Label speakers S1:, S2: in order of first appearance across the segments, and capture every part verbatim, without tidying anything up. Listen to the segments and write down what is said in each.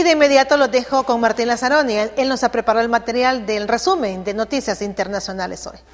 S1: Y de inmediato los dejo con Martín Lazzaroni. Él nos ha preparado el material del resumen de noticias internacionales hoy.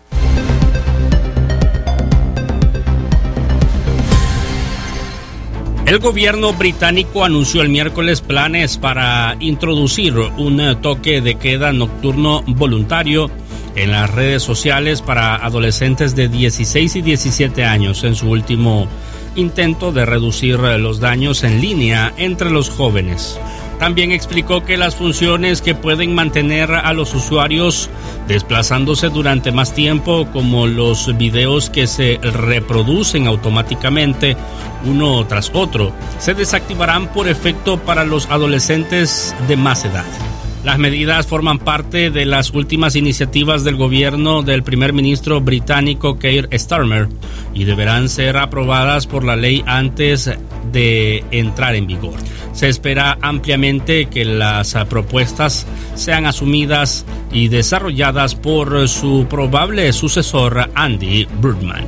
S2: El gobierno británico anunció el miércoles planes para introducir un toque de queda nocturno voluntario en las redes sociales para adolescentes de dieciséis y diecisiete años en su último intento de reducir los daños en línea entre los jóvenes. También explicó que las funciones que pueden mantener a los usuarios desplazándose durante más tiempo, como los videos que se reproducen automáticamente uno tras otro, se desactivarán por efecto para los adolescentes de más edad. Las medidas forman parte de las últimas iniciativas del gobierno del primer ministro británico Keir Starmer y deberán ser aprobadas por la ley antes de entrar en vigor. Se espera ampliamente que las propuestas sean asumidas y desarrolladas por su probable sucesor Andy Birdman.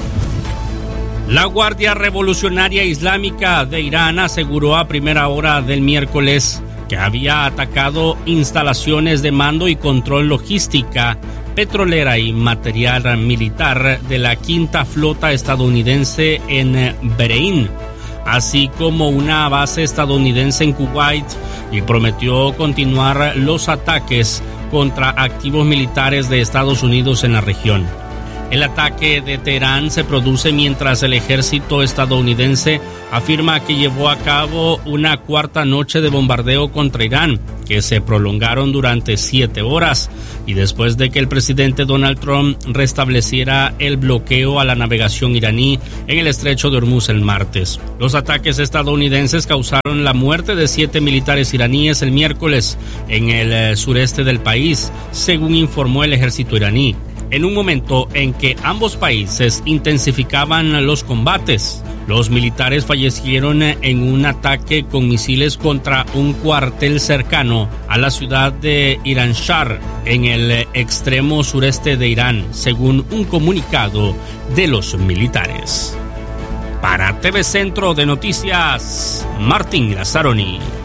S2: La Guardia Revolucionaria Islámica de Irán aseguró a primera hora del miércoles que había atacado instalaciones de mando y control logística, petrolera y material militar de la quinta flota estadounidense en Bahrein, así como una base estadounidense en Kuwait, y prometió continuar los ataques contra activos militares de Estados Unidos en la región. El ataque de Teherán se produce mientras el ejército estadounidense afirma que llevó a cabo una cuarta noche de bombardeo contra Irán, que se prolongaron durante siete horas, y después de que el presidente Donald Trump restableciera el bloqueo a la navegación iraní en el estrecho de Hormuz el martes. Los ataques estadounidenses causaron la muerte de siete militares iraníes el miércoles en el sureste del país, según informó el ejército iraní, en un momento en que ambos países intensificaban los combates. Los militares fallecieron en un ataque con misiles contra un cuartel cercano a la ciudad de Iranshar, en el extremo sureste de Irán, según un comunicado de los militares. Para T V Centro de Noticias, Martín Lazzaroni.